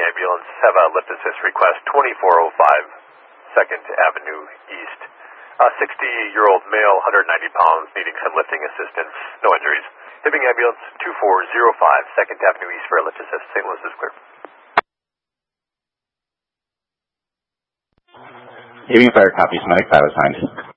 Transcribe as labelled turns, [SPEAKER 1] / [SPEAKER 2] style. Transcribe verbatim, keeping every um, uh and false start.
[SPEAKER 1] ambulance have a lift assist request, twenty-four oh five second Avenue East. A sixty-year-old male, one hundred ninety pounds, needing some lifting assistance, no injuries. Hibbing ambulance, two four oh five second Avenue East for a lift assist. Saint Louis is clear.
[SPEAKER 2] Hibbing Fire copies, medic five assigned.